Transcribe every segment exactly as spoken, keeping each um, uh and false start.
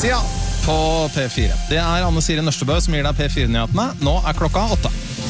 Sia på P fire. Det er Anne Siri Nørstebø som gir deg P fire-nyhetene. Nå er klokka åtte.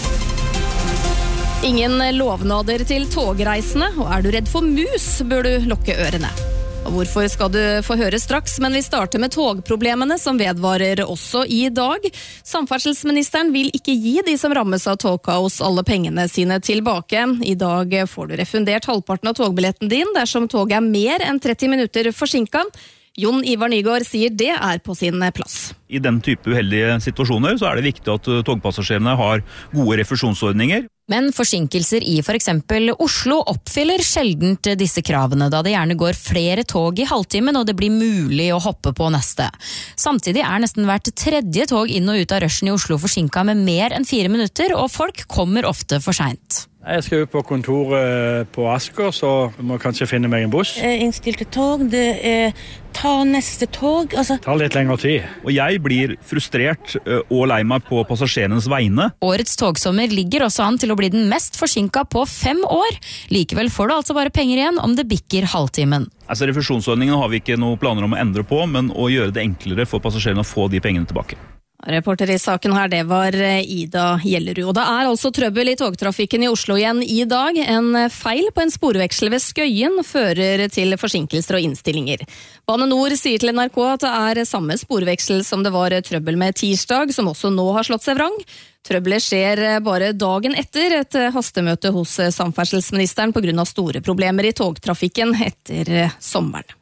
Ingen lovnader til togreisende, og er du redd for mus, bør du lukke ørene. Og hvorfor skal du få høre straks, men vi starter med togproblemene som vedvarer også i dag. Samferdselsministeren vil ikke gi de som rammes av togkaos alle pengene sine tilbake. I dag får du refundert halvparten av togbilletten din dersom toget er mer enn tretti minutter forsinket. Jon Ivar Nygård sier det er på sin plass. I den type uheldige situasjoner så er det viktig at togpassasjerene har gode refusjonsordninger. Men forsinkelser i for eksempel Oslo oppfyller sjeldent disse kravene, da det gjerne går flere tog i halvtimen og det blir mulig å hoppe på neste. Samtidig er nesten hvert tredje tog inn og ut av rushen i Oslo forsinket med mer enn fire minutter, og folk kommer ofte for sent. Jeg skal ut på kontoret på Asker, så jeg må kanskje finne meg en buss. Innstilte tog, det er ta neste tog. Altså. Det tar litt lengre tid. Og jeg blir frustrert og lei meg på passasjerenes vegne. Årets togsommer ligger også an til å bli den mest forsinket på fem år. Likevel får du altså bare penger igjen om det bikker halvtimen. Altså, refusjonsordningen har vi ikke noen planer om å endre på, men å gjøre det enklere for passasjerene å få de pengene tilbake. Reporter i saken her, det var Ida Gjellerud. Og det er altså trøbbel i togtrafikken i Oslo igjen i dag. En feil på en sporveksel ved Skøyen fører til forsinkelser og innstillinger. Bane Nor sier til N R K at det er samme sporveksel som det var trøbbel med tirsdag, som også nå har slått seg vrang. Trøbbelet skjer bare dagen etter et hastemøte hos samferdselsministeren på grunn av store problemer i togtrafikken etter sommeren.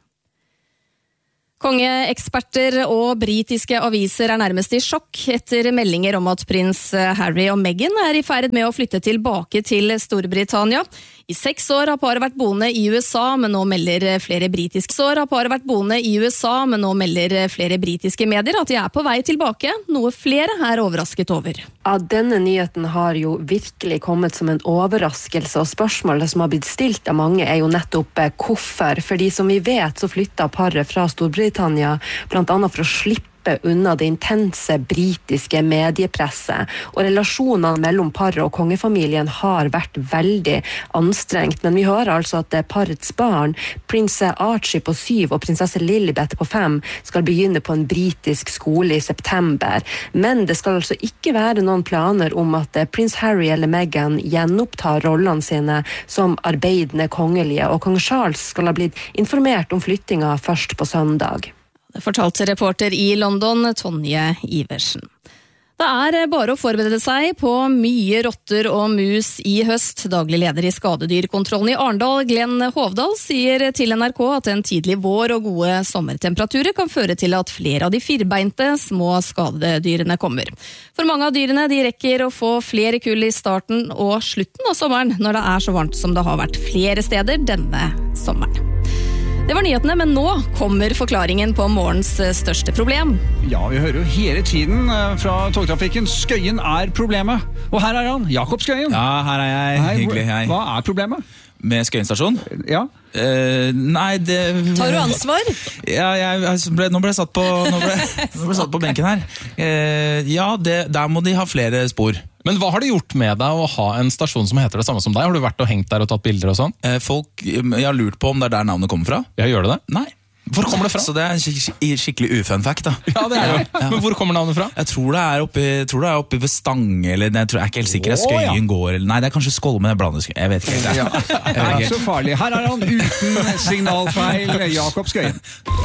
Kongeeksperter og britiske aviser er nærmest i sjokk etter meldinger om at prins Harry og Meghan er i ferd med å flytte tilbake til Storbritannia. I seks år har paret vært boende i U S A, men nå melder flere britiske år har paret vært boende i U S A, men nå melder flere britiske medier at de er på vei tilbake, noe flere er overrasket over. Ja, denne nyheten har jo virkelig kommet som en overraskelse, og spørsmålet som har blitt stilt av mange er jo nettopp hvorfor. Fordi som vi vet så flyttet paret fra Storbritannia blant annet for å slippe unna det intense britiske mediepresset, og relasjonene mellom paret og kongefamilien har vært veldig anstrengt, men vi hører altså at parets barn, prins Archie på syv og prinsesse Lilibet på fem, skal begynne på en britisk skole i september, men det skal altså ikke være noen planer om at prins Harry eller Meghan gjenopptar rollene sine som arbeidende kongelige, og kong Charles skal ha blitt informert om flyttinga først på søndag. Det fortalte reporter i London, Tonje Iversen. Det er bare å forberede seg på mye rotter og mus i høst. Daglig leder i skadedyrkontrollen i Arendal, Glenn Hovdal, sier til N R K at en tidlig vår og gode sommertemperaturer kan føre til at flere av de firbeinte små skadedyrene kommer. For mange av dyrene de rekker å få flere kull i starten og slutten av sommeren, når det er så varmt som det har vært flere steder denne sommeren. Det var nyhetene, men nå kommer forklaringen på morgens største problem. Ja, vi hører jo hele tiden fra togtrafikken. Skøyen er problemet. Og her er han, Jakob Skøyen. Ja, her er jeg. Hei, hyggelig, hei. Hva er problemet? Med Skøyen stasjon? Ja. Uh, nei, det... Tar du ansvar? Ja, jeg ble, nå ble jeg satt på, nå ble, nå ble jeg satt på benken her. Uh, ja, det, der må de ha flere spor. Men hva har det gjort med deg å ha en stasjon som heter det samme som deg? Har du vært og hengt der og tatt bilder og sånn? Uh, folk, jeg har lurt på om det er der navnet kommer fra. Ja, gjør det det? Nei. Hvor kommer det fra? Så det er en skik skikkelig ufun fact, da. Ja, det er det. Ja. Men hvor kommer navnet fra? Jeg tror det er oppe, tror det er oppe ved Stange, eller jeg, tror, jeg er ikke helt sikker. Å, ja. Skøyen går, eller nei, det er kanskje Skål, men jeg blander Skøyen. Jeg vet ikke helt. Ja. Det er så farlig. Her er han uten signalfeil, Jakob Skøyen.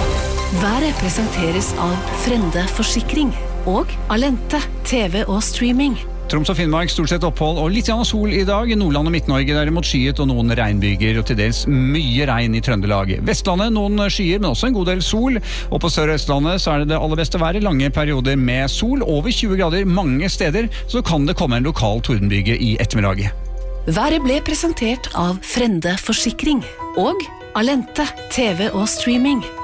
Været presenteres av Frende Forsikring og Alente, T V og streaming. Troms og Finnmark, stort sett opphold og litt grann sol i dag. I Nordland og Midt-Norge derimot skyet og noen regnbyger, og til dels mye regn i Trøndelag. Vestlandet noen skyer, men også en god del sol. Og på Sør- og Østlandet så er det det aller beste været. Lange perioder med sol, over tjue grader mange steder. Så kan det komme en lokal tordenbyge i ettermiddag. Været ble presentert av Frende Forsikring og Alente, T V og streaming.